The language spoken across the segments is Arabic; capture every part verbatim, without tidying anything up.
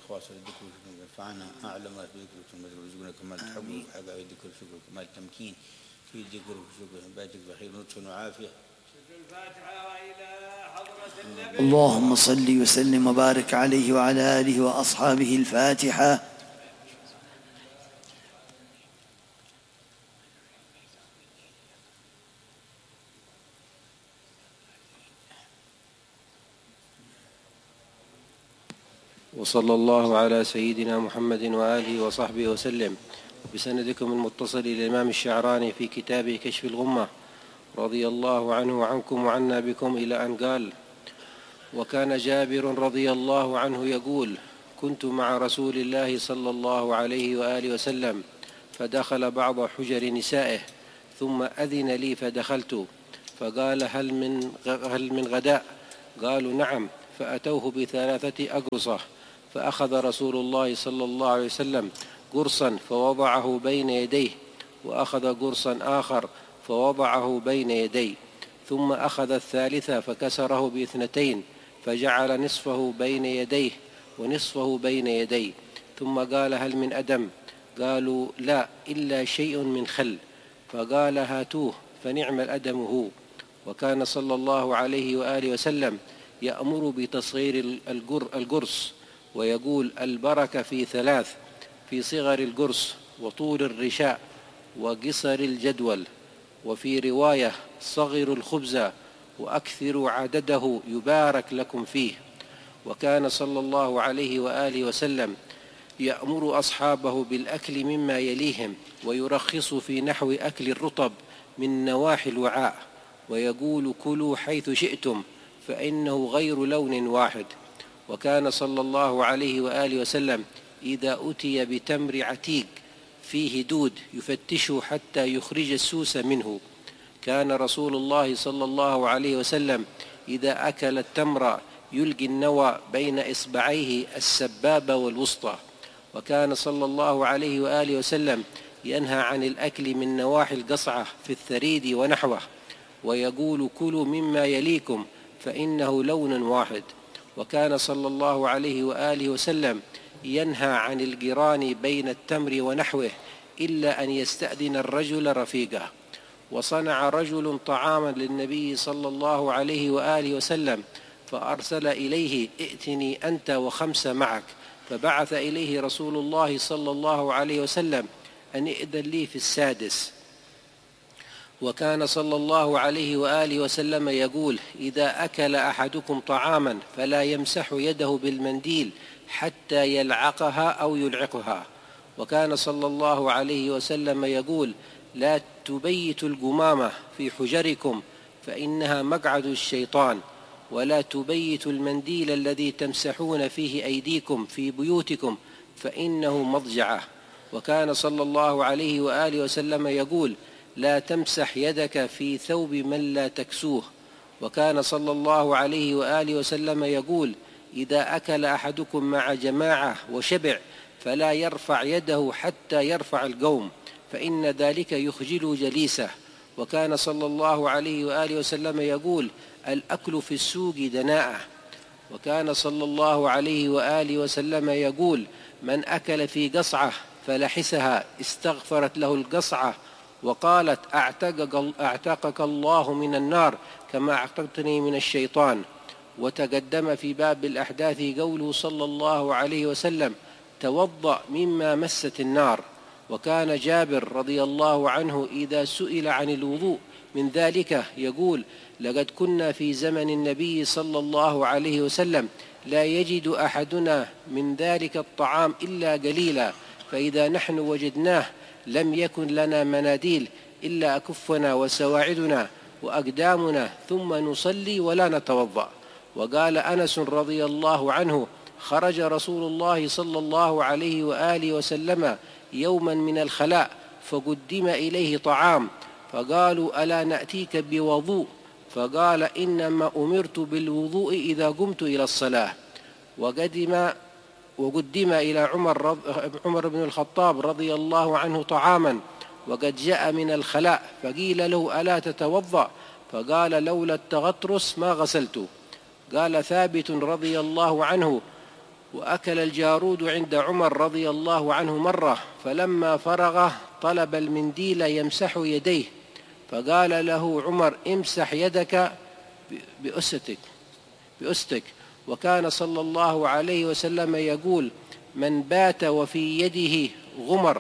خواص الذكر والشكر ينفعنا أعلم ما في ذكر والشكر ويرزقنا كما تحب وحقا في الذكر والشكر كما التمكين في الذكر والشكر باتك بخير نطف وعافية. الفاتحة إلى حضرة النبي. اللهم صل وسلم وبارك عليه وعلى آله وأصحابه. الفاتحة. وصلى الله على سيدنا محمد وآله وصحبه وسلم. بسندكم المتصل إلى الإمام الشعراني في كتابه كشف الغمة رضي الله عنه وعنكم وعنا بكم إلى أن قال: وكان جابر رضي الله عنه يقول: كنت مع رسول الله صلى الله عليه وآله وسلم فدخل بعض حجر نسائه ثم أذن لي فدخلت فقال: هل من هل من غداء؟ قالوا: نعم. فأتوه بثلاثة أقرصة فأخذ رسول الله صلى الله عليه وسلم قرصا فوضعه بين يديه وأخذ قرصا آخر فوضعه بين يديه ثم أخذ الثالثة فكسره باثنتين فجعل نصفه بين يديه ونصفه بين يديه ثم قال: هل من أدم؟ قالوا: لا، إلا شيء من خل. فقال: هاتوه فنعم الأدم هو. وكان صلى الله عليه وآله وسلم يأمر بتصغير القرص ويقول: البركة في ثلاث: في صغر القرص وطول الرشاء وقصر الجدول. وفي رواية: صغروا الخبز وأكثروا عدده يبارك لكم فيه. وكان صلى الله عليه وآله وسلم يأمر أصحابه بالأكل مما يليهم ويرخص في نحو أكل الرطب من نواحي الوعاء ويقول: كلوا حيث شئتم فإنه غير لون واحد. وكان صلى الله عليه وآله وسلم إذا أتي بتمر عتيق فيه دود يفتشه حتى يخرج السوس منه. كان رسول الله صلى الله عليه وسلم إذا أكل التمر يلقي النوى بين إصبعيه السبابة والوسطى. وكان صلى الله عليه وآله وسلم ينهى عن الأكل من نواحي القصعة في الثريد ونحوه ويقول: كلوا مما يليكم فإنه لون واحد. وكان صلى الله عليه وآله وسلم ينهى عن القران بين التمر ونحوه إلا أن يستأذن الرجل رفيقه. وصنع رجل طعاما للنبي صلى الله عليه وآله وسلم فأرسل إليه: ائتني أنت وخمسة معك. فبعث إليه رسول الله صلى الله عليه وسلم أن ائذن لي في السادس. وكان صلى الله عليه وآله وسلم يقول: إذا أكل أحدكم طعاما فلا يمسح يده بالمنديل حتى يلعقها أو يلعقها. وكان صلى الله عليه وسلم يقول: لا تبيتوا القمامة في حجركم فإنها مقعد الشيطان، ولا تبيتوا المنديل الذي تمسحون فيه أيديكم في بيوتكم فإنه مضجعة. وكان صلى الله عليه وآله وسلم يقول: لا تمسح يدك في ثوب من لا تكسوه. وكان صلى الله عليه وآله وسلم يقول: إذا أكل أحدكم مع جماعة وشبع فلا يرفع يده حتى يرفع القوم فإن ذلك يخجل جليسه. وكان صلى الله عليه وآله وسلم يقول: الأكل في السوق دناءة. وكان صلى الله عليه وآله وسلم يقول: من أكل في قصعة فلحسها استغفرت له القصعة وقالت: أعتقك الله من النار كما أعتقتني من الشيطان. وتقدم في باب الأحداث قوله صلى الله عليه وسلم: توضأ مما مست النار. وكان جابر رضي الله عنه إذا سئل عن الوضوء من ذلك يقول: لقد كنا في زمن النبي صلى الله عليه وسلم لا يجد أحدنا من ذلك الطعام إلا قليلا، فإذا نحن وجدناه لم يكن لنا مناديل إلا أكفنا وسواعدنا وأقدامنا ثم نصلي ولا نتوضأ. وقال أنس رضي الله عنه: خرج رسول الله صلى الله عليه وآله وسلم يوما من الخلاء فقدم إليه طعام فقالوا: ألا نأتيك بوضوء؟ فقال: إنما أمرت بالوضوء إذا قمت إلى الصلاة. وقدم وقدم إلى عمر, عمر بن الخطاب رضي الله عنه طعاما وقد جاء من الخلاء فقيل له: ألا تتوضأ؟ فقال: لولا التغطرس ما غسلت. قال ثابت رضي الله عنه: وأكل الجارود عند عمر رضي الله عنه مرة، فلما فرغ طلب المنديل يمسح يديه، فقال له عمر: امسح يدك بأستك بأستك وكان صلى الله عليه وسلم يقول: من بات وفي يده غمر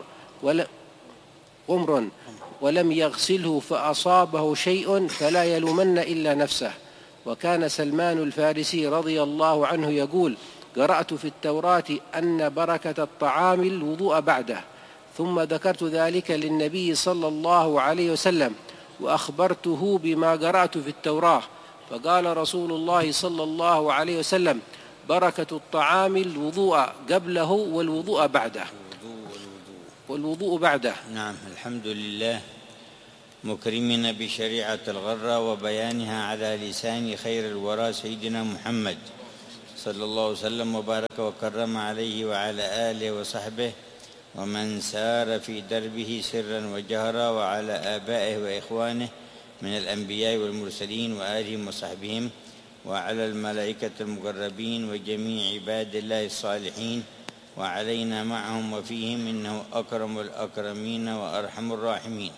غمر ولم يغسله فأصابه شيء فلا يلومن إلا نفسه. وكان سلمان الفارسي رضي الله عنه يقول: قرأت في التوراة أن بركة الطعام الوضوء بعده، ثم ذكرت ذلك للنبي صلى الله عليه وسلم وأخبرته بما قرأت في التوراة، فقال رسول الله صلى الله عليه وسلم: بركة الطعام الوضوء قبله والوضوء بعده والوضوء بعده. نعم، الحمد لله، مكرمين بشريعة الغرة وبيانها على لسان خير الورى سيدنا محمد صلى الله عليه وسلم وبارك وكرم عليه وعلى آله وصحبه ومن سار في دربه سرا وجهرا، وعلى آبائه وإخوانه من الأنبياء والمرسلين وآلهم وصحبهم، وعلى الملائكة المقربين وجميع عباد الله الصالحين، وعلينا معهم وفيهم، إنه أكرم الأكرمين وأرحم الراحمين.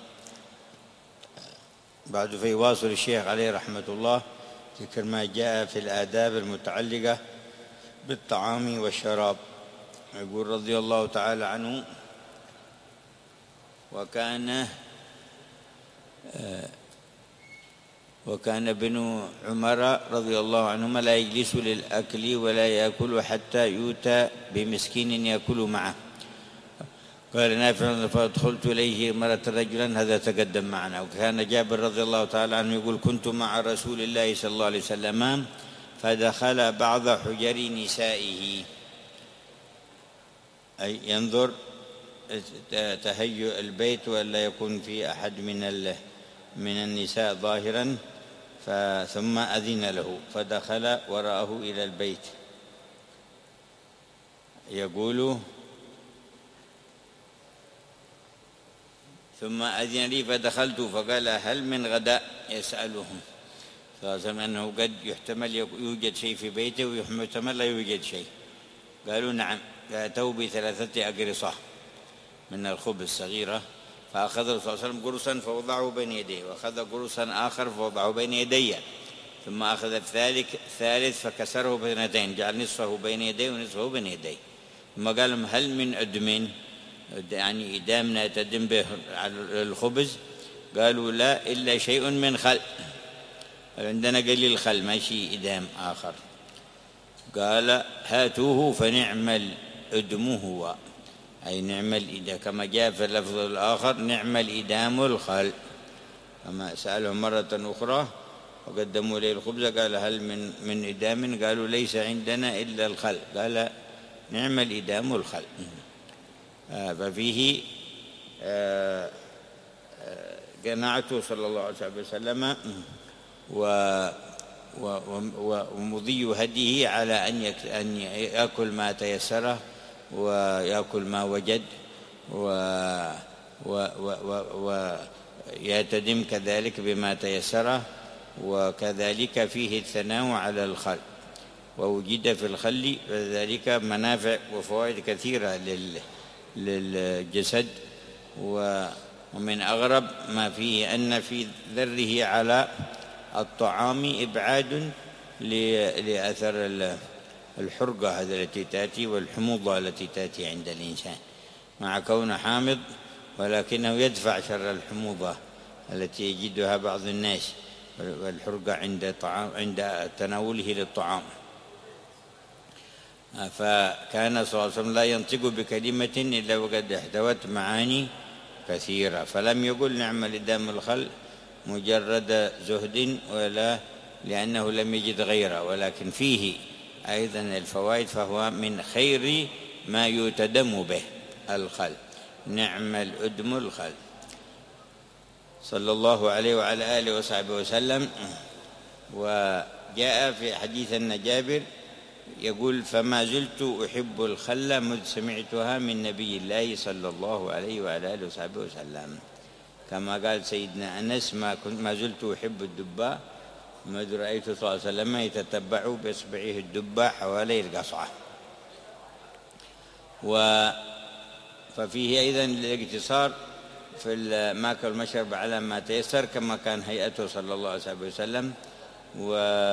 بعد فيواصل الشيخ عليه رحمة الله ذكر ما جاء في الآداب المتعلقة بالطعام والشراب. يقول رضي الله تعالى عنه: وكان وكان ابن عمر رضي الله عنهما لا يجلس للأكل ولا يأكل حتى يؤتى بمسكين يأكل معه. قال نافع: فادخلت إليه مرة رجلا، هذا تقدم معنا. وكان جابر رضي الله تعالى عنه يقول: كنت مع رسول الله صلى الله عليه وسلم فدخل بعض حجر نسائه، أي ينظر تهيؤ البيت ولا يكون في أحد من من النساء ظاهرا، ثم أذن له فدخل وراءه إلى البيت. يقول: ثم أذن لي فدخلت فقال: هل من غداء؟ يسألهم فزم أنه قد يحتمل يوجد شيء في بيته ويحتمل لا يوجد شيء. قالوا: نعم. فأتوا بثلاثة أقرصة من الخبز صغيرة، فأخذ الرسول صلى الله عليه وسلم قرصا فوضعه بين يديه، وأخذ قرصا آخر فوضعه بين يدي، ثم أخذ الثالث الثالث فكسره باثنتين، جعل نصفه بين يديه ونصفه بين يديه، ثم قال لهم: هل من أدم؟ يعني إدامنا يتدم به على الخبز؟ قالوا: لا، إلا شيء من خل، عندنا قليل خل، ما شيء إدام آخر. قال: هاتوه فنعم الأدم هو، أي نعم الإدام، كما جاء في اللفظ الآخر: نعم الإدام الخل. أما سألهم مرة أخرى وقدموا إليه الخبز، قال: هل من من إدام؟ قالوا: ليس عندنا إلا الخل. قال: نعم الإدام الخل. آه ففيه آه آه قناعته صلى الله عليه وسلم و ومضي هديه على أن أن يأكل ما تيسره ويأكل ما وجد، ويتدم كذلك بما تيسره، وكذلك فيه الثناء على الخل، ووجد في الخل ذلك منافع وفوائد كثيرة للجسد. ومن أغرب ما فيه أن في ذره على الطعام إبعاد لأثر الحرقة التي تأتي والحموضة التي تأتي عند الإنسان، مع كونه حامض ولكنه يدفع شر الحموضة التي يجدها بعض الناس والحرقة عند طعام عند تناوله للطعام. فكان صلى الله عليه وسلم لا ينطق بكلمة إلا وقد احتوت معاني كثيرة، فلم يقل نعم الإدام الخل مجرد زهد ولا لأنه لم يجد غيره، ولكن فيه أيضا الفوائد، فهو من خير ما يتدم به الخل. نعم الأدم الخل صلى الله عليه وعلى آله وصحبه وسلم. وجاء في حديث أن جابر يقول: فما زلت أحب الخل مذ سمعتها من نبي الله صلى الله عليه وعلى آله وصحبه وسلم، كما قال سيدنا أنس: ما كنت ما زلت أحب الدباء مذ رأيت صلى الله عليه وسلم يتتبع بإصبعه الدباء حوالي القصعة. و ففيه أيضا الاقتصار في الماكل والمشرب على ما تيسر كما كان هيئته صلى الله عليه وسلم. و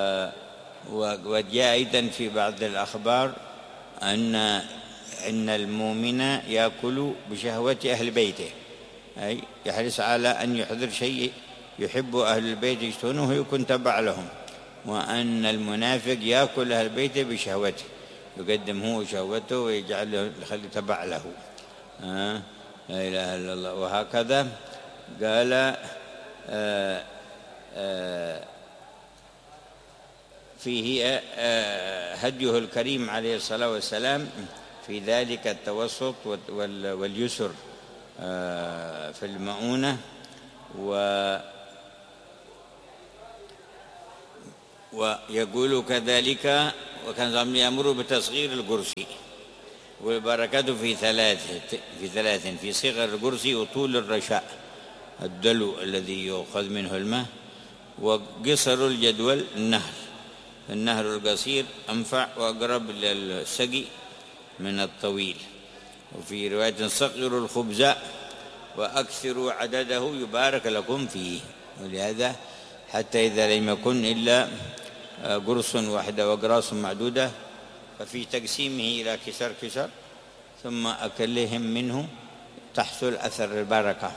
وجاء أيضا في بعض الأخبار أن أن المؤمن يأكل بشهوة أهل بيته، أي يحرص على أن يحضر شيء يحب أهل البيت يشتهونه يكون تبع لهم، وأن المنافق يأكل أهل بيته بشهوته، يقدم هو شهوته ويجعله يخلي تبع له. آه لا إله إلا الله. وهكذا قال آه آه فيه هديه الكريم عليه الصلاة والسلام في ذلك التوسط واليسر في المؤونة. ويقول كذلك وكان يأمر بتصغير القرص، والبركة في ثلاث في ثلاث في صغر القرص وطول الرشاء الدلو الذي يؤخذ منه الماء، وقصر الجدول النهر، النهر القصير أنفع وأقرب للسقي من الطويل. وفي رواية صغروا الخبز وأكثروا عدده يبارك لكم فيه. ولهذا حتى إذا لم يكن إلا قرص واحدة وأقراص معدودة ففي تقسيمه إلى كسر كسر ثم أكلهم منه تحصل أثر البركة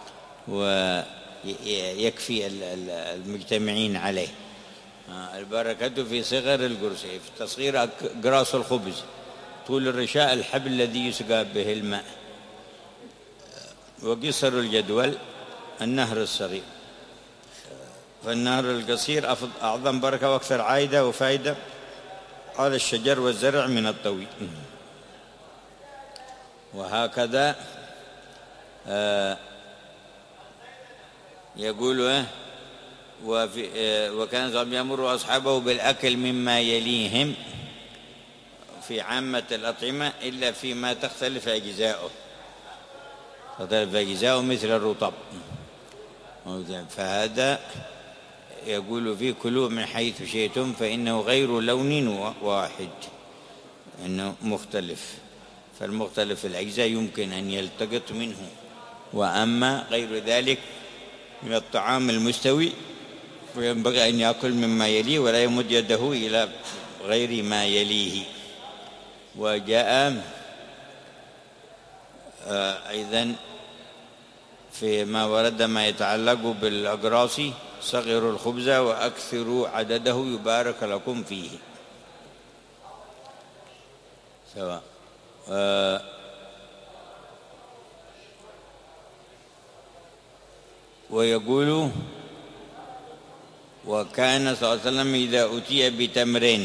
ويكفي المجتمعين عليه. البركة في صغر القرص، في تصغير أقراص الخبز، طول الرشاء الحبل الذي يسقى به الماء، وقصر الجدول النهر الصغير. فالنهر القصير أعظم بركة وأكثر عائدة وفائدة على الشجر والزرع من الطويل. وهكذا يقول وكان يأمر أصحابه بالأكل مما يليهم في عامة الأطعمة إلا فيما تختلف أجزاؤه، تختلف أجزاؤه مثل الرطب، فهذا يقول فيه كلوا من حيث شئتم فإنه غير لون واحد، إنه مختلف، فالمختلف الأجزاء يمكن أن يلتقط منه، وأما غير ذلك من الطعام المستوي فينبغي أن يأكل مما يليه ولا يمد يده إلى غير ما يليه. وجاء أيضا فيما ورد ما يتعلق بالأقراص صغروا الخبز وأكثروا عدده يبارك لكم فيه سواء. ويقول وكان صلى الله عليه وسلم إذا أتي بتمر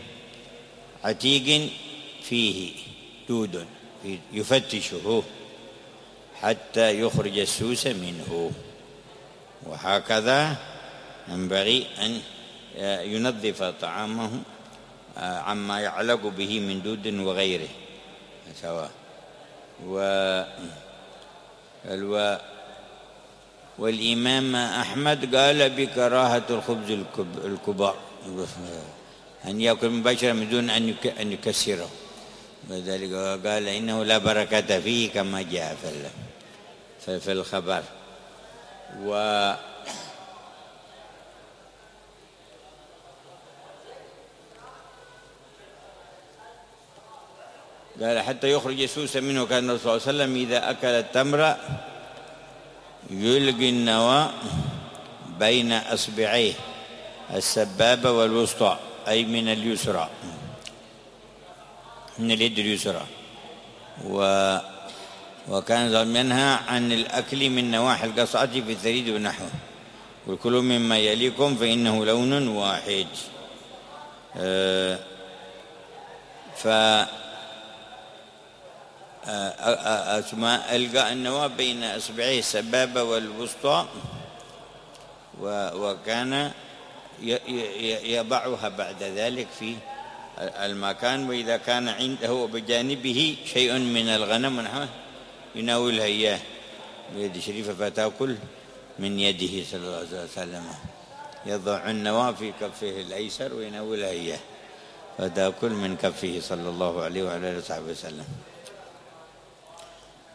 عتيق فيه دود يفتشه حتى يخرج السوس منه، وهكذا ينبغي أن ينظف طعامه عما يعلق به من دود وغيره سواء. والإمام أحمد قال بكراهة الخبز الكبار، أن يأكل مباشرة من دون أن يكسره، وذلك قال إنه لا بركة فيه كما جاء في الخبر. و قال حتى يخرج السوس منه. كان الرسول صلى الله عليه وسلم إذا أكل التمر يلقي النوى بين أصبعيه السبابة والوسطى، أي من اليسرى، من اليد اليسرى. و وكان ينهى عن الأكل من نواحي القصعة في الثريد ونحوه، وكلوا مما يليكم فإنه لون واحد. أه ف أسماء ألقى النواة بين أصبعيه السبابة والوسطى، وكان يضعها بعد ذلك في المكان، وإذا كان عنده بجانبه شيء من الغنم ونحوه يناولها إياه بيد شريفة فتأكل من يده صلى الله عليه وسلم، يضع النواة في كفه الأيسر ويناولها إياه فتأكل من كفه صلى الله عليه وعلى آله وصحبه وسلم.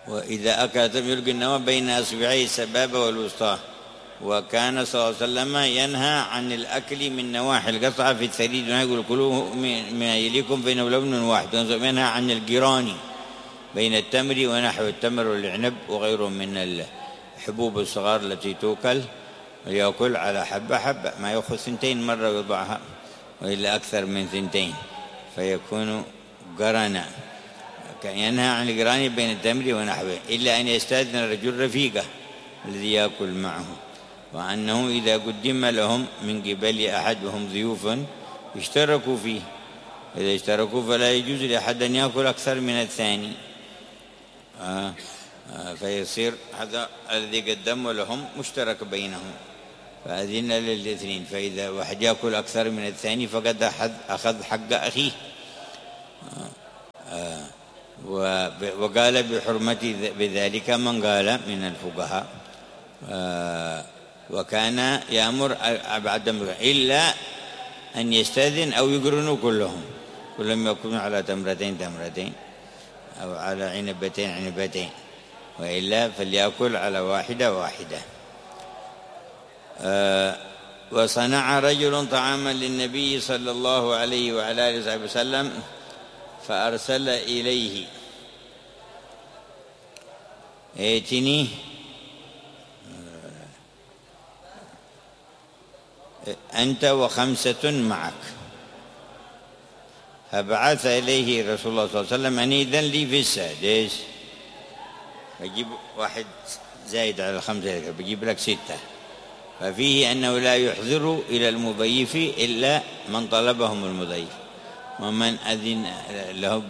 وإذا أكل تمر يلقي النوى بين أصبعي السبابة والوسطى. وكان صلى الله عليه وسلم ينهى عن الأكل من نواحي القطعة في الثريد، يقول كلوه ما يليكم فإنه لبن واحد. ينهى عن القران بين التمر ونحو التمر والعنب وغيره من الحبوب الصغار التي توكل، ويأكل على حبة حبة، ما يأخذ ثنتين مرة ويضعها وإلا أكثر من ثنتين فيكون قرنا. ينهى عن القران بين التمر ونحوه إلا أن يستأذن الرجل رفيقه الذي يأكل معه، وأنه إذا قدم لهم من قبل أحد وهم ضيوف اشتركوا فيه، إذا اشتركوا فلا يجوز لأحد أن يأكل أكثر من الثاني. آه آه فيصير هذا الذي قدم لهم مشترك بينهم، فأذن للاثنين، فإذا واحد يأكل أكثر من الثاني فقد أخذ حق أخيه. آه آه وقال بحرمة بذلك من قال من الفقهاء. آه وكان يأمر بعد إلا أن يستأذن أو يقرنوا كلهم كلهم يكونوا على تمرتين تمرتين أو على عنبتين عنبتين، وإلا فليأكل على واحدة واحدة. آه وصنع رجل طعاما للنبي صلى الله عليه وعلى آله وسلم فأرسل إليه ائتني أنت وخمسة معك، فبعث إليه رسول الله صلى الله عليه وسلم أن إذن لي في السادس، فجيب واحد زايد على الخمسة بجيب لك ستة. ففيه أنه لا يحضر إلى المضيف إلا من طلبهم المضيف ومن أذن له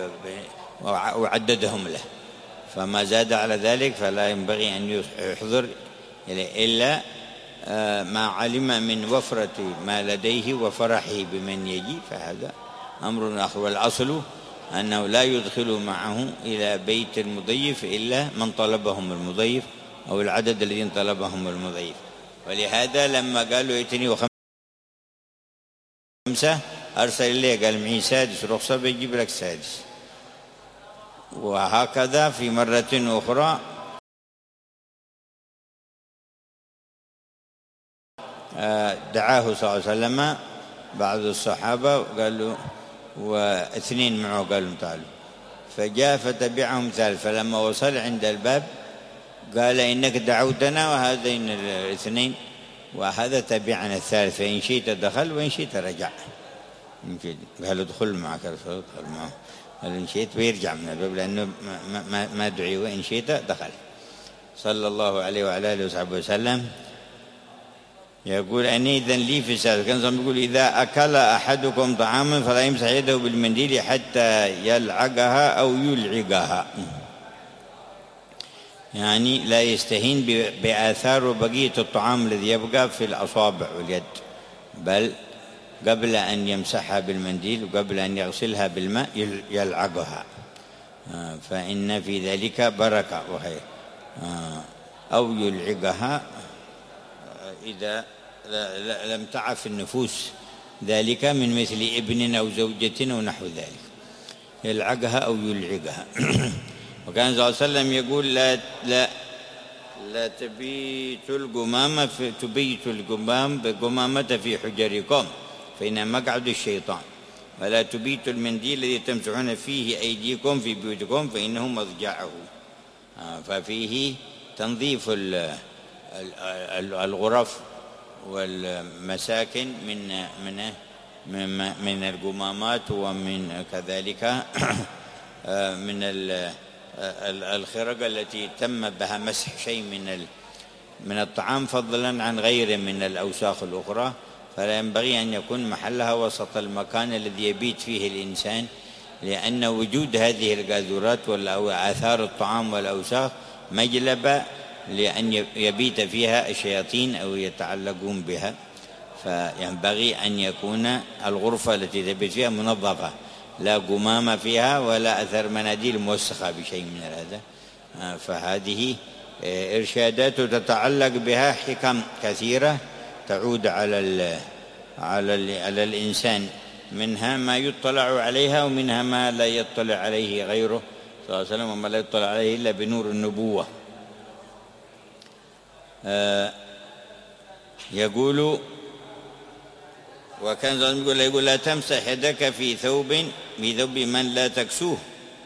وعددهم له، فما زاد على ذلك فلا ينبغي أن يحضر إلا ما علم من وفرة ما لديه وفرحه بمن يجي، فهذا أمر آخر. والأصل أنه لا يدخل معه إلى بيت المضيف إلا من طلبهم المضيف أو العدد الذين طلبهم المضيف. ولهذا لما قالوا ائتني وخمسة أرسل إليه قال معي سادس رخصة بيجيب لك سادس. وهكذا في مرة أخرى دعاه صلى الله عليه وسلم بعض الصحابة وقالوا واثنين معه قالوا تعالوا، فجاء فتبعهم ثالث، فلما وصل عند الباب قال إنك دعوتنا وهذين الاثنين وهذا تبعنا الثالث، فإن شئت دخل وإن شئت رجع. قالوا ادخل معك رسول الله، ادخل معه، قال إن شئت ويرجع من الباب لأنه ما, ما, ما دعي، وإن شئت دخل. صلى الله عليه وعلى آله وصحبه وسلم. يقول أن إذن لي في السادس، كان يقول إذا أكل أحدكم طعاما فلا يمسح يده بالمنديل حتى يلعقها أو يلعقها، يعني لا يستهين بآثار بقية الطعام الذي يبقى في الأصابع واليد، بل قبل أن يمسحها بالمنديل وقبل أن يغسلها بالماء يلعقها، فإن في ذلك بركة وخير. أو يلعقها إذا لم تعف النفوس ذلك من مثل ابن أو زوجة أو نحو ذلك، يلعقها أو يلعقها. وكان صلى الله عليه وسلم يقول لا لا لا تبيت القمامة في تبيت القمام بقمامة في حجركم فإن مقعد الشيطان، ولا تبيت المنديل الذي تمسحون فيه أيديكم في بيوتكم فإنه مضجعه. ففيه تنظيف الغرف والمساكن من من من القمامات، ومن كذلك من الخرق التي تم بها مسح شيء من من الطعام فضلا عن غيره من الأوساخ الأخرى، فلا ينبغي أن يكون محلها وسط المكان الذي يبيت فيه الإنسان، لأن وجود هذه القاذورات وآثار الطعام والأوساخ مجلبة لأن يبيت فيها الشياطين أو يتعلقون بها، فينبغي أن يكون الغرفة التي تبيت فيها منظفة، لا قمامة فيها ولا أثر مناديل موسخة بشيء من هذا. فهذه إرشادات تتعلق بها حكم كثيرة تعود على ال على ال على الإنسان، منها ما يطلع عليها ومنها ما لا يطلع عليه غيره، صلى الله عليه وسلم وما لا يطلع عليه إلا بنور النبوة. آه يقول وكان يقول يقول لا تمسح يدك في ثوب في ثوب من لا تكسوه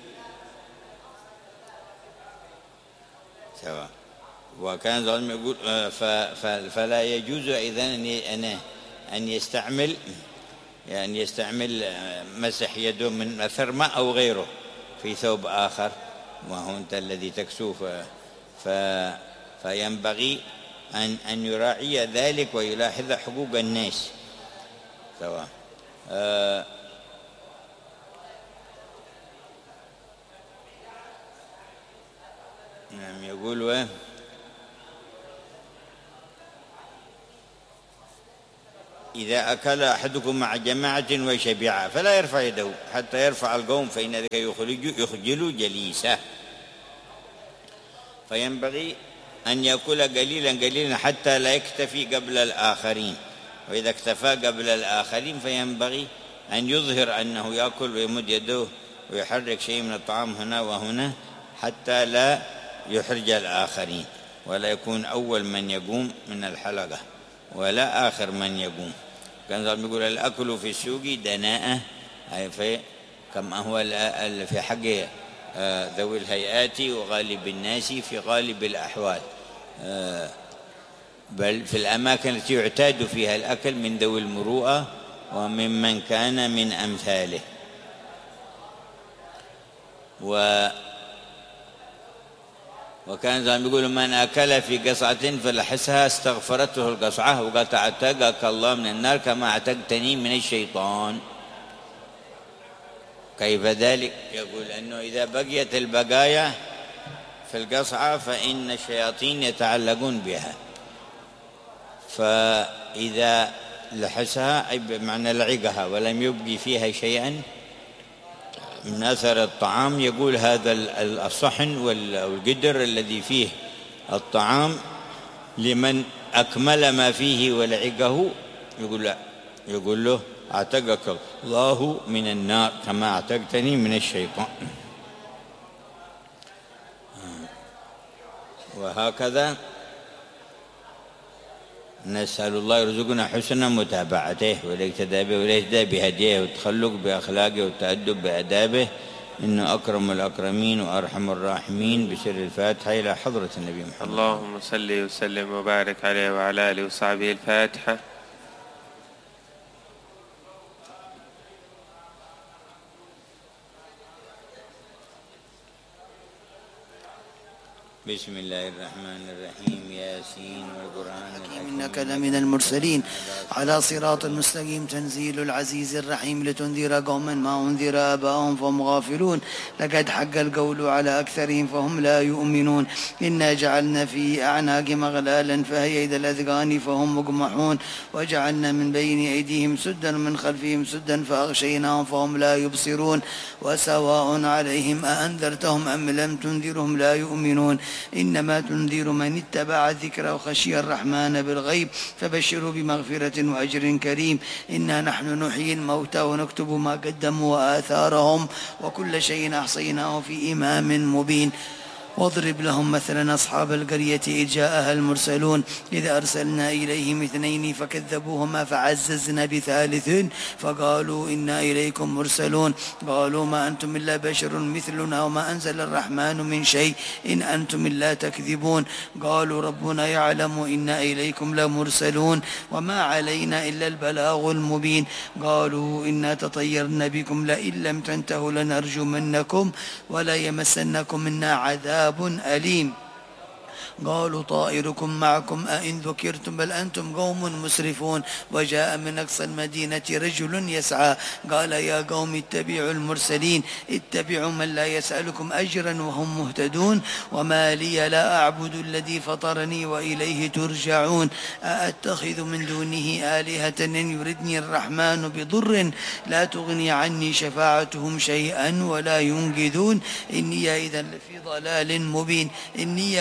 سواء. وكان يقول فلا يجوز إذن أن أن يستعمل يعني يستعمل مسح يده من أثر ماء أو غيره في ثوب آخر وهو أنت الذي تكسوه. فينبغي أن أن يراعي ذلك ويلاحظ حقوق الناس سواء. آه نعم يقول إذا أكل أحدكم مع جماعة وشبع فلا يرفع يده حتى يرفع القوم فإن ذلك يخرج يخجل جليسه. فينبغي أن يأكل قليلا قليلا حتى لا يكتفي قبل الآخرين، وإذا اكتفى قبل الآخرين فينبغي أن يظهر أنه يأكل ويمد يده ويحرك شيء من الطعام هنا وهنا حتى لا يحرج الآخرين، ولا يكون أول من يقوم من الحلقة ولا آخر من يقوم. كان يقول الأكل في السوق دناءة، أي في كما هو في حق ذوي الهيئات وغالب الناس في غالب الأحوال، بل في الأماكن التي يعتاد فيها الأكل من ذوي المروءة وممن كان من أمثاله. و وكان زمان يقول من أكل في قصعة فلحسها استغفرته القصعة وقالت اعتقك الله من النار كما اعتقتني من الشيطان. كيف ذلك؟ يقول أنه إذا بقيت البقايا في القصعة فإن الشياطين يتعلقون بها، فإذا لحسها أي بمعنى لعقها ولم يبقي فيها شيئا من أثر الطعام، يقول هذا الصحن والقدر الذي فيه الطعام لمن أكمل ما فيه ولعقه يقول لا، يقول له اعتقك الله من النار كما اعتقتني من الشيطان. وهكذا نسأل الله يرزقنا حسن متابعته والاقتداء به والاهتداء بهديه والتخلق بأخلاقه والتأدب بآدابه، إنه أكرم الأكرمين وأرحم الراحمين. بسر الفاتحة إلى حضرة النبي محمد. اللهم صل وسلم وبارك عليه وعلى آله وصحبه. الفاتحة. بسم الله الرحمن الرحيم. ياسين والقرآن الحكيم إنك لمن المرسلين على صراط مستقيم تنزيل العزيز الرحيم لتنذر قوما ما أنذر آباءهم فهم غافلون لقد حق القول على أكثرهم فهم لا يؤمنون إنا جعلنا في أعناقهم أغلالا فهي إلى الأذقان فهم مقمحون وجعلنا من بين أيديهم سدا ومن خلفهم سدا فأغشيناهم فهم لا يبصرون وسواء عليهم أأنذرتهم أم لم تنذرهم لا يؤمنون إنما تنذر من اتبع الذكر وخشي الرحمن بالغيب فبشروا بمغفرة وأجر كريم. إنا نحن نحيي الموتى ونكتب ما قدموا وآثارهم وكل شيء أحصيناه في إمام مبين. واضرب لهم مثلا أصحاب القرية إذ جاءها المرسلون إذ أرسلنا إليهم اثنين فكذبوهما فعززنا بثالث فقالوا إنا إليكم مرسلون قالوا ما أنتم إلا بشر مثلنا وما أنزل الرحمن من شيء إن أنتم إلا تكذبون قالوا ربنا يعلم إنا إليكم لمرسلون وما علينا إلا البلاغ المبين قالوا إنا تطيرنا بكم لئن لم تنتهوا لنرجمنكم ولا يمسنكم منا عذاب أليم قالوا طائركم معكم أئن ذكرتم بل أنتم قوم مسرفون وجاء من أقصى المدينة رجل يسعى قال يا قوم اتبعوا المرسلين اتبعوا من لا يسألكم أجرا وهم مهتدون وما لي لا أعبد الذي فطرني وإليه ترجعون أأتخذ من دونه آلهة إن يردني الرحمن بضر لا تغني عني شفاعتهم شيئا ولا ينقذون إني إذا لفي ضلال مبين إني آمنت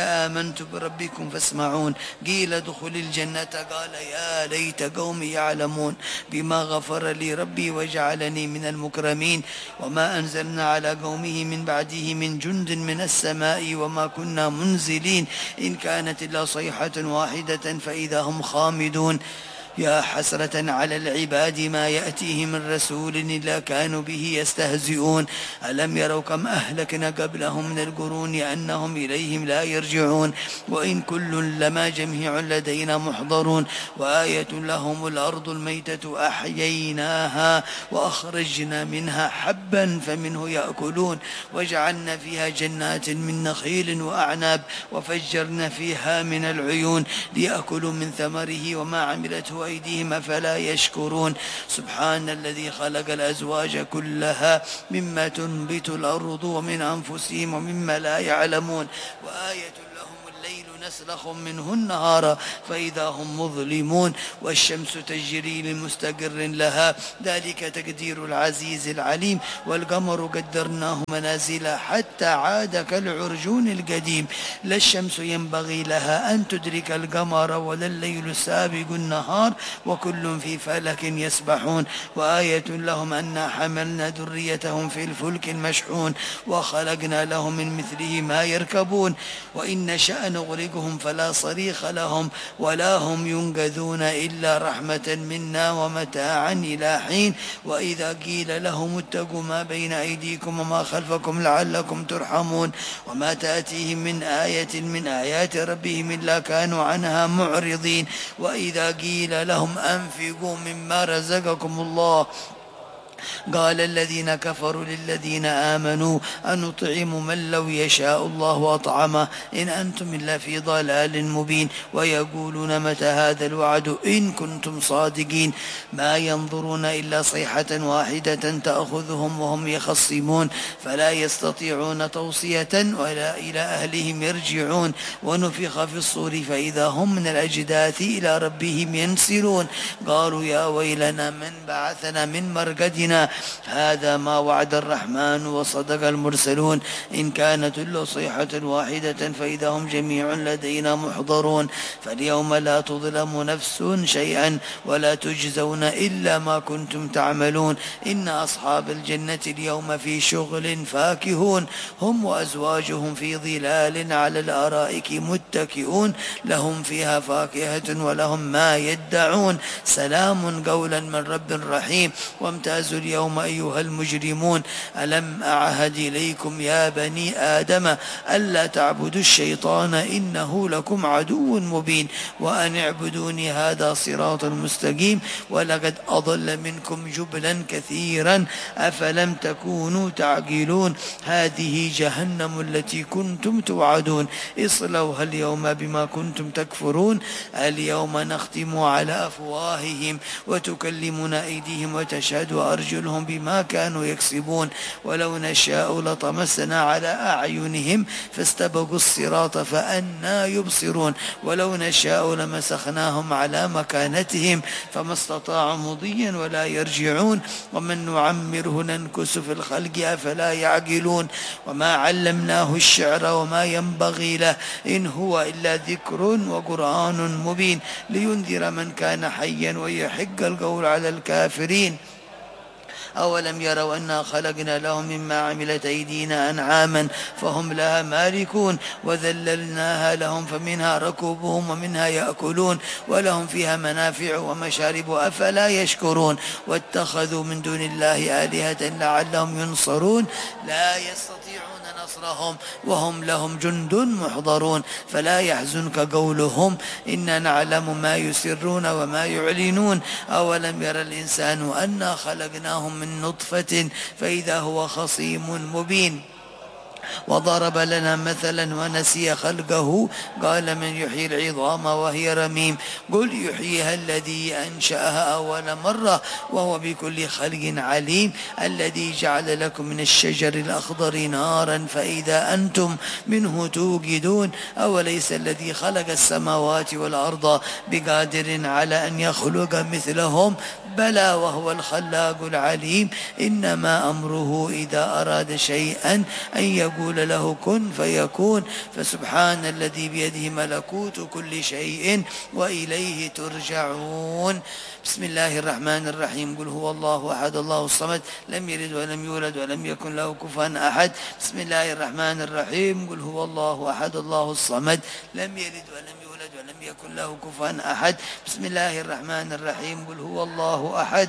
آمنت بربكم فاسمعون قيل ادخل الجنة قال يا ليت قومي يعلمون بما غفر لي ربي وجعلني من المكرمين وما أنزلنا على قومه من بعده من جند من السماء وما كنا منزلين إن كانت إلا صيحة واحدة فإذا هم خامدون يا حسرة على العباد ما يأتيهم من رسول إلا كانوا به يستهزئون ألم يروا كم أهلكنا قبلهم من القرون أنهم إليهم لا يرجعون وإن كل لما جميع لدينا محضرون وآية لهم الأرض الميتة أحييناها وأخرجنا منها حبا فمنه يأكلون وجعلنا فيها جنات من نخيل وأعناب وفجرنا فيها من العيون ليأكلوا من ثمره وما عملته أيديهم أفلا يشكرون سبحان الذي خلق الأزواج كلها مما تنبت الأرض ومن أنفسهم ومما لا يعلمون وآية لهم الليل نسلخ منه النهار فإذا هم مظلمون والشمس تجري لمستقر لها ذلك تقدير العزيز العليم والقمر قدرناه منازل حتى عاد كالعرجون القديم لا الشمس ينبغي لها أن تدرك القمر ولا الليل سابق النهار وكل في فلك يسبحون وآية لهم أنا حملنا ذريتهم في الفلك المشحون وخلقنا لهم من مثله ما يركبون وإن نشأ نغرقهم فلا صريخ لهم ولا هم ينقذون إلا رحمة منا ومتاعا إلى حين وإذا قيل لهم اتقوا ما بين أيديكم وما خلفكم لعلكم ترحمون وما تأتيهم من آية من آيات ربهم إلا كانوا عنها معرضين وإذا قيل لهم أنفقوا مما رزقكم الله قال الذين كفروا للذين آمنوا أنطعم من لو يشاء الله أطعمه إن أنتم إلا في ضلال مبين ويقولون متى هذا الوعد إن كنتم صادقين ما ينظرون إلا صيحة واحدة تأخذهم وهم يخصمون فلا يستطيعون توصية ولا إلى أهلهم يرجعون ونفخ في الصور فإذا هم من الأجداث إلى ربهم ينسلون قالوا يا ويلنا من بعثنا من مرقدنا هذا ما وعد الرحمن وصدق المرسلون إن كانت إلا صيحة واحدة فإذا هم جميع لدينا محضرون فاليوم لا تظلم نفس شيئا ولا تجزون إلا ما كنتم تعملون إن أصحاب الجنة اليوم في شغل فاكهون هم وأزواجهم في ظلال على الأرائك متكئون لهم فيها فاكهة ولهم ما يدعون سلام قولا من رب رحيم وامتازوا اليوم أيها المجرمون ألم أعهد إليكم يا بني آدم ألا تعبدوا الشيطان إنه لكم عدو مبين وأن اعبدوني هذا صراط مستقيم ولقد أضل منكم جبلا كثيرا أفلم تكونوا تعقلون هذه جهنم التي كنتم توعدون اصلوها اليوم بما كنتم تكفرون اليوم نختم على أفواههم وتكلمنا أيديهم وتشهد أرجلهم بما كانوا يكسبون ولو نشاء لطمسنا على أعينهم فاستبقوا الصراط فأنا يبصرون ولو نشاء لمسخناهم على مكانتهم فما استطاعوا مضيا ولا يرجعون ومن نعمره ننكس في الخلق أفلا يعقلون وما علمناه الشعر وما ينبغي له إن هو إلا ذكر وقرآن مبين لينذر من كان حيا ويحق القول على الكافرين أولم يروا أنا خلقنا لهم مما عملت أيدينا أنعاما فهم لها مالكون وذللناها لهم فمنها ركوبهم ومنها يأكلون ولهم فيها منافع ومشارب أفلا يشكرون واتخذوا من دون الله آلهة لعلهم ينصرون لا يستطيعون نصرهم وهم لهم جند محضرون فلا يحزنك قولهم إنا نعلم ما يسرون وما يعلنون أولم يرى الإنسان أنا خلقناهم من نطفة فإذا هو خصيم مبين وضرب لنا مثلا ونسي خلقه قال من يحيي العظام وهي رميم قل يحييها الذي أنشأها أول مرة وهو بكل خلق عليم الذي جعل لكم من الشجر الأخضر نارا فإذا أنتم منه توقدون أوليس الذي خلق السماوات والأرض بقادر على أن يخلق مثلهم بلى وهو الخلاق العليم إنما أمره إذا أراد شيئا أن يقول له كن فيكون فسبحان الذي بيده ملكوت كل شيء وإليه ترجعون. بسم الله الرحمن الرحيم. قل هو الله أحد الله الصمد لم يلد ولم يولد ولم يكن له كفوا أحد. بسم الله الرحمن الرحيم. قل هو الله أحد الله الصمد لم يلد ولم يولد ولم يكن له كفوا أحد. بسم الله الرحمن الرحيم. قل هو الله أحد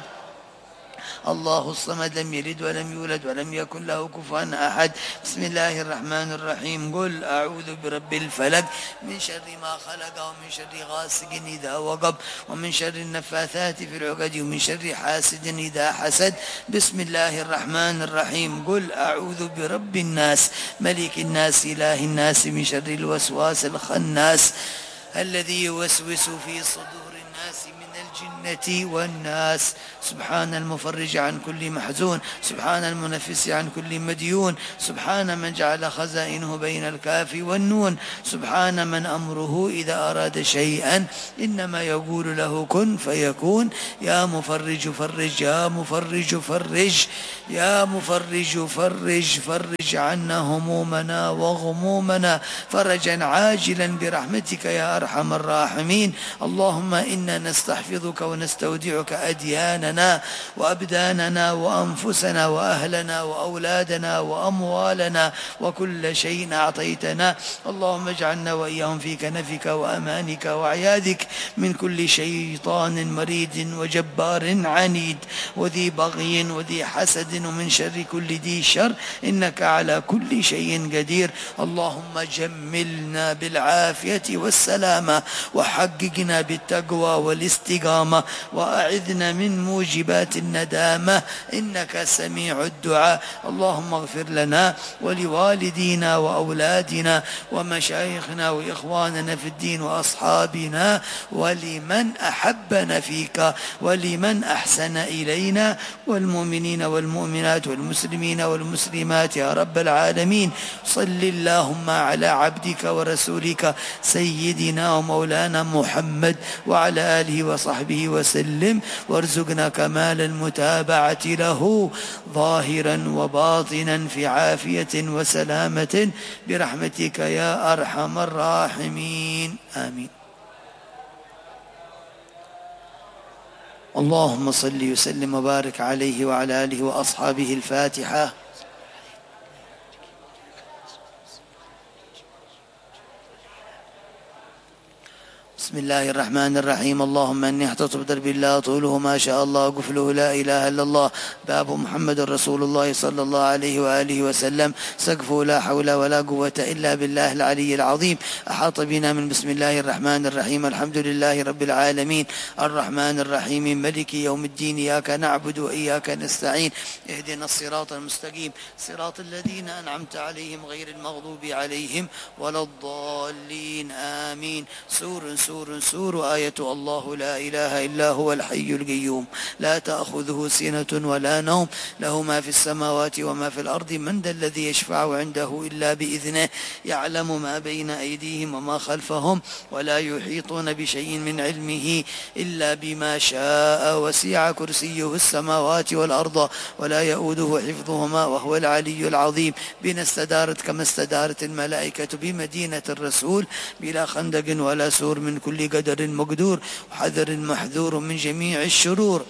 الله الصمد لم يلد ولم يولد ولم يكن له كفوا أحد. بسم الله الرحمن الرحيم. قل أعوذ برب الفلق من شر ما خلق ومن شر غاسق إذا وقب ومن شر النفاثات في العقد ومن شر حاسد إذا حسد. بسم الله الرحمن الرحيم. قل أعوذ برب الناس ملك الناس إله الناس من شر الوسواس الخناس الذي يوسوس في صدور الناس من الجنة والناس. سبحان المفرج عن كل محزون سبحان المنفس عن كل مديون سبحان من جعل خزائنه بين الكاف والنون سبحان من أمره إذا أراد شيئا إنما يقول له كن فيكون. يا مفرج فرج يا مفرج فرج يا مفرج فرج فرج عنا همومنا وغمومنا فرجا عاجلا برحمتك يا أرحم الراحمين. اللهم إنا نستحفظك ونستودعك أدياننا وأبداننا وأنفسنا وأهلنا وأولادنا وأموالنا وكل شيء أعطيتنا. اللهم اجعلنا وإياهم في كنفك وأمانك وعياذك من كل شيطان مريد وجبار عنيد وذي بغي وذي حسد ومن شر كل ذي شر إنك على كل شيء قدير. اللهم جملنا بالعافية والسلامة وحققنا بالتقوى والاستقامة وأعذنا من موجبات الندامة إنك سميع الدعاء. اللهم اغفر لنا ولوالدينا وأولادنا ومشايخنا وإخواننا في الدين وأصحابنا ولمن أحبنا فيك ولمن أحسن إلينا والمؤمنين والمؤمنات والمسلمين والمسلمات يا رب العالمين. صل اللهم على عبدك ورسولك سيدنا ومولانا محمد وعلى آله وصحبه وسلم وارزقنا كمال المتابعة له ظاهرا وباطنا في عافية وسلامة برحمتك يا أرحم الراحمين آمين. اللهم صل وسلم وبارك عليه وعلى آله وأصحابه. الفاتحة. بسم الله الرحمن الرحيم. اللهم اني احتطب بدرب الله طوله ما شاء الله قفله لا اله الا الله باب محمد رسول الله صلى الله عليه واله وسلم سقفه لا حول ولا قوه الا بالله العلي العظيم. احاط بنا من بسم الله الرحمن الرحيم. الحمد لله رب العالمين الرحمن الرحيم ملك يوم الدين اياك نعبد واياك نستعين اهدنا الصراط المستقيم صراط الذين انعمت عليهم غير المغضوب عليهم ولا الضالين آمين. سور سور سور آية الله لا إله إلا هو الحي القيوم لا تأخذه سنة ولا نوم له ما في السماوات وما في الأرض من ذا الذي يشفع عنده إلا بإذنه يعلم ما بين أيديهم وما خلفهم ولا يحيطون بشيء من علمه إلا بما شاء وسع كرسيه السماوات والأرض ولا يؤوده حفظهما وهو العلي العظيم. بنا استدارت كما استدارت الملائكة بمدينة الرسول بلا خندق ولا سور من كل قدر مقدور وحذر محذور من جميع الشرور.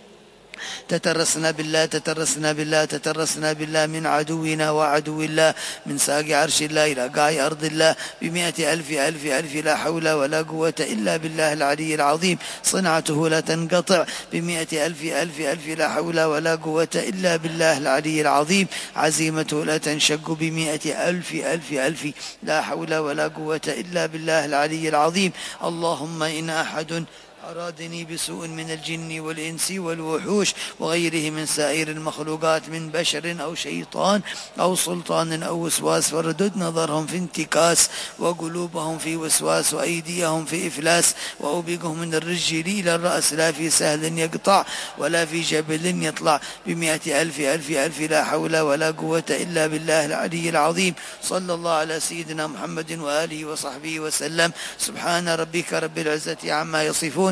تترسنا بالله تترسنا بالله تترسنا بالله من عدونا وعدو الله من ساق عرش الله إلى قاع أرض الله بمئة ألف ألف ألف لا حول ولا قوة إلا بالله العلي العظيم. صنعته لا تنقطع بمئة ألف ألف ألف لا حول ولا قوة إلا بالله العلي العظيم. عزيمته لا تنشق بمئة ألف ألف ألف لا حول ولا قوة إلا بالله العلي العظيم. اللهم إن أحد أرادني بسوء من الجن والإنس والوحوش وغيره من سائر المخلوقات من بشر أو شيطان أو سلطان أو وسواس فردد نظرهم في انتكاس وقلوبهم في وسواس وأيديهم في إفلاس وأوبقهم من الرجل إلى الرأس لا في سهل يقطع ولا في جبل يطلع بمئة ألف ألف ألف لا حول ولا قوة إلا بالله العلي العظيم. صلى الله على سيدنا محمد وآله وصحبه وسلم. سبحان ربك رب العزة عما يصفون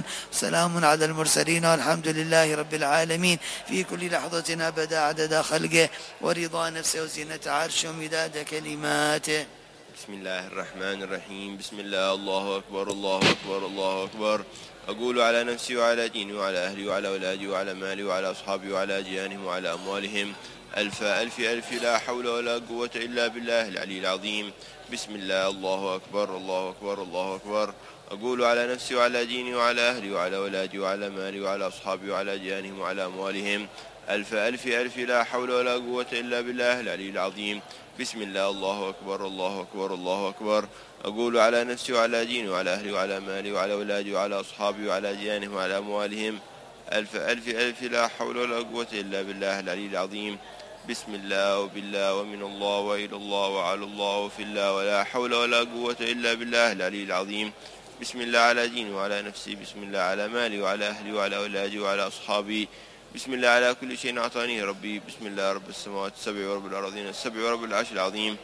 يصفون، سلام على المرسلين والحمد لله رب العالمين. في كل لحظة أبدا عدد خلقه ورضا نفسه وزينة عرشه ومداد كلماته. بسم الله الرحمن الرحيم. بسم الله، الله أكبر الله أكبر الله أكبر. أقول على نفسي وعلى ديني وعلى أهلي وعلى أولادي وعلى مالي وعلى أصحابي وعلى أجيانهم وعلى أموالهم ألف ألف ألف لا حول ولا قوة إلا بالله العلي العظيم. بسم الله، الله أكبر الله أكبر الله أكبر. أقول على نفسي وعلى ديني وعلى أهلي وعلى أولادي وعلى مالي وعلى أصحابي وعلى أجيانهم وعلى أموالهم ألف ألف ألف لا حول ولا قوة إلا بالله العلي العظيم. بسم الله، الله أكبر الله أكبر الله أكبر. أقول على نفسي وعلى ديني وعلى أهلي وعلى مالي وعلى أولادي وعلى أصحابي وعلى أجيانهم وعلى أموالهم ألف ألف ألف لا حول ولا قوة إلا بالله العلي العظيم. بسم الله وبالله ومن الله وإلى الله وعلى الله وفي الله ولا حول ولا قوة إلا بالله العلي العظيم. بسم الله على ديني وعلى نفسي. بسم الله على مالي وعلى أهلي وعلى أولادي وعلى أصحابي. بسم الله على كل شيء أعطانيه ربي. بسم الله رب السماوات السبع ورب الأراضين السبع ورب العرش العظيم.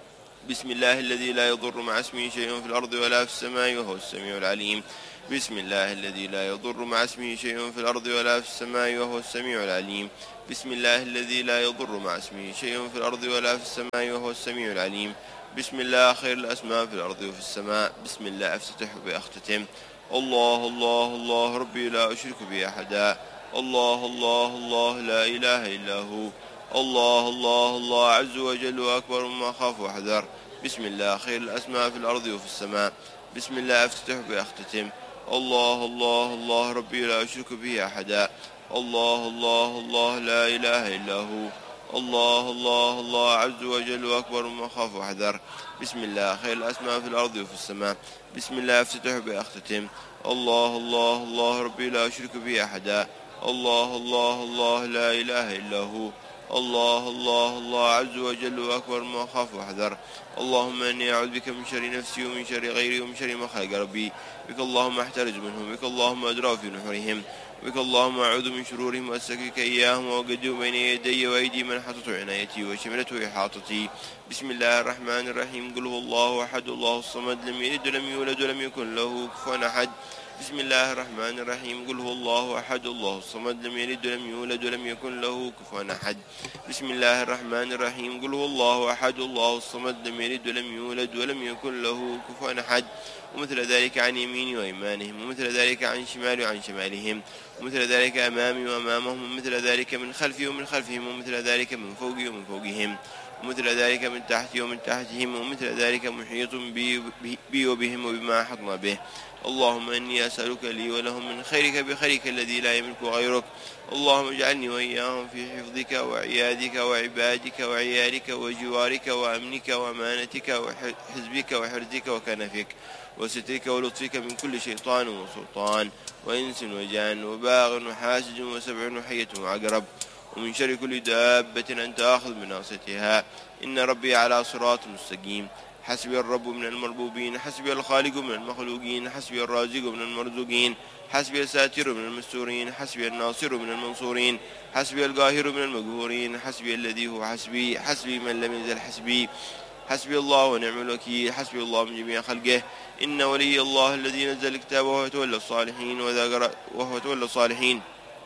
بسم الله الذي لا يضر مع اسمه شيء في الأرض ولا في السماء وهو السميع العليم. بسم الله الذي لا يضر مع اسمه شيء في الأرض ولا في السماء وهو السميع العليم. بسم الله الذي لا يضر مع اسمه شيء في الأرض ولا في السماء وهو السميع العليم. بسم الله خير الأسماء في الأرض وفي السماء. بسم الله أفتتح بأختتم. الله الله الله ربي لا أشرك به أحدا. الله الله الله لا إله إلا هو. الله الله الله عز وجل وأكبر مما أخاف وأحذر. بسم الله خير الأسماء في الأرض وفي السماء. بسم الله أفتتح بأختتم. الله الله الله ربي لا أشرك به أحدا. الله الله الله لا إله إلا هو. الله الله الله عز وجل وأكبر مما أخاف وأحذر. بسم الله خير الأسماء في الأرض وفي السماء. بسم الله أفتتح بأختتم. الله الله الله ربي لا أشرك به أحدا. الله الله الله لا إله إلا هو. الله الله الله عز وجل وأكبر ما أخاف وأحذر. اللهم إني أعوذ بك من شر نفسي ومن شر غيري ومن شر ما خلق ربي. بك اللهم أحترز منهم، بك اللهم أدرأ في نحورهم، بك اللهم أعوذ من شرورهم وأستكفيك إياهم وأقدم بين يدي وأيدي من حطت عنايتي وشملته إحاطتي. بسم الله الرحمن الرحيم. قل هو الله أحد الله الصمد لم يلد ولم يولد ولم يكن له كفوا أحد. بسم الله الرحمن الرحيم. قل هو الله أحد الله الصمد لم يلد ولم يولد ولم يكن له كفوا أحد. بسم الله الرحمن الرحيم. قل هو الله أحد الله الصمد لم يلد ولم يولد ولم يكن له كفوا أحد. ومثل ذلك عن يميني وأيمانهم، ومثل ذلك عن شمالي وعن شمالهم، ومثل ذلك أمامي وأمامهم، ومثل ذلك من خلفي ومن خلفهم، ومثل ذلك من فوقي ومن فوقهم، ومثل ذلك من تحتي ومن تحتهم، ومثل ذلك محيط بي, بي وبهم وبما أحطنا به. اللهم إني أسألك لي ولهم من خيرك بخيرك الذي لا يملك غيرك. اللهم اجعلني وإياهم في حفظك وعيادك وعبادك وعيالك وجوارك وأمنك وأمانتك وحزبك وحرزك وكنفك وسترك ولطفك من كل شيطان وسلطان وإنس وجان وباغ وحاسد وسبع وحية وعقرب، ومن شر كل دابة أنت آخذ بناصيتها. إن ربي على صراط مستقيم. حسبي الرب من المربوبين، حسبي الخالق من المخلوقين، حسبي الرازق من المرزوقين، حسبي الساتر من المستورين، حسبي الناصر من المنصورين، حسبي القاهر من المقهورين، حسبي الذي هو حسبي، حسبي من لم يزل حسبي. حسبي الله ونعم الوكيل. حسبي الله من جميع خلقه. إن ولي الله الذي نزل الكتاب وهو يتولى الصالحين وهو يتولى الصالحين.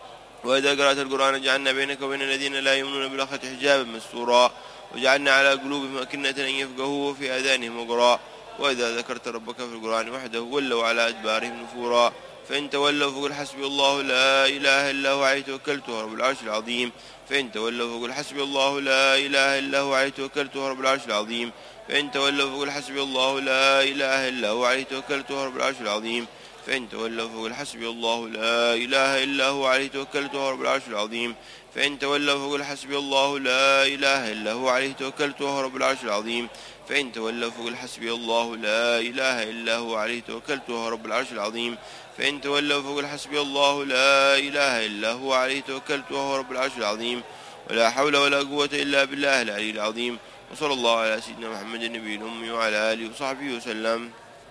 وإذا قرأت القرآن جعلنا بينك وبين الذين لا يؤمنون بالآخرة حجابا مستورا، وجعلنا على قلوبهم أكنة أن يفقهوا وفي آذانهم وقرا. وإذا ذكرت ربك في القرآن وحده ولوا على أدبارهم نفورا. فإن تولوا فقل حسبي الله لا إله إلا هو عليه توكلت وهو رب العرش العظيم. فإن تولوا فقل حسبي الله لا إله إلا هو عليه توكلت وهو رب العرش العظيم. فإن تولوا فقل حسبي الله لا إله إلا هو عليه توكلت وهو رب العرش العظيم. فإن تولوا فقل حسبي الله لا إله إلا هو عليه توكلت وهو رب العرش العظيم. فإن تولوا فقل حسبي الله لا إله إلا هو عليه توكلت وهو رب العرش العظيم. فإن تولوا فقل حسبي الله لا إله إلا هو عليه توكلت وهو رب العرش العظيم. فإن تولوا فقل حسبي الله لا إله إلا هو عليه توكلت وهو رب العرش العظيم. ولا حول ولا قوة إلا بالله العلي العظيم. وصلى الله على سيدنا محمد النبي الأمي وعلى آله وصحبه وسلم.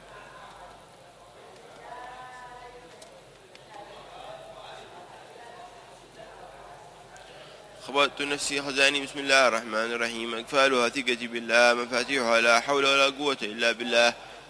خبرت نفسي خزاني. بسم الله الرحمن الرحيم. أقفالها ثقتي بالله، مفاتيحها لا حول ولا قوة إلا بالله.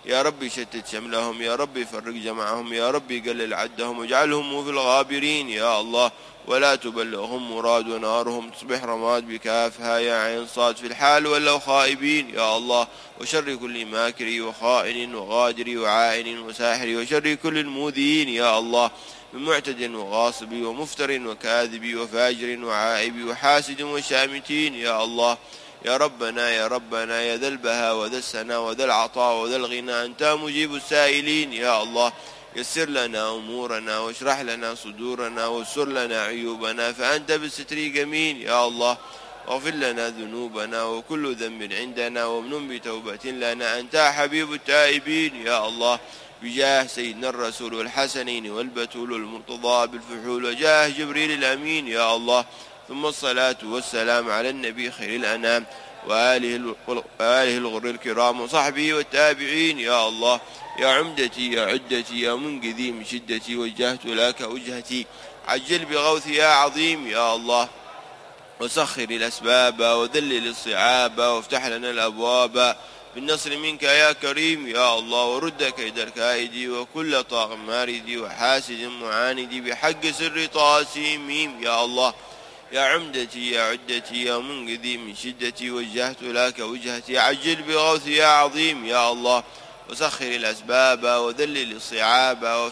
يا رب شتت شملهم، يا رب فرق جمعهم، يا رب قلل عدهم واجعلهم في الغابرين يا الله، ولا تبلغهم مراد ونارهم تصبح رماد بكافها يا عين صاد في الحال ولو خائبين يا الله، وشر كل ماكر وخائن وغادر وعائن وساحر، وشر كل المؤذين يا الله، من معتد وغاصب ومفتر وكاذب وفاجر وعائب وحاسد وشامتين يا الله. يا ربنا يا ربنا يا ذا البهاء وذا السنا وذا العطاء وذا الغنى أنت مجيب السائلين يا الله، يسر لنا أمورنا واشرح لنا صدورنا ويسر لنا عيوبنا فأنت بالستر جميل يا الله، واغفر لنا ذنوبنا وكل ذنب عندنا ومن بتوبة لنا أنت حبيب التائبين يا الله، بجاه سيدنا الرسول الحسنين والبتول المرتضى بالفحول وجاه جبريل الأمين يا الله. ثم الصلاة والسلام على النبي خير الأنام وآله الغر الكرام وصحبه والتابعين يا الله. يا عمدتي يا عدتي يا منقذي من شدتي وجهت لك وجهتي، عجل بغوثي يا عظيم يا الله، وسخر الأسباب وذلل الصعاب وافتح لنا الأبواب بالنصر منك يا كريم يا الله، ورد كيد الكائد وكل طاغ مارد وحاسد معاند بحق سر طاسيم يا الله. يا عمدتي يا عدتي يا منقذي من شدتي وجهت لك وجهتي، عجل بغوثي يا عظيم يا الله، وسخر الأسباب وذلل الصعاب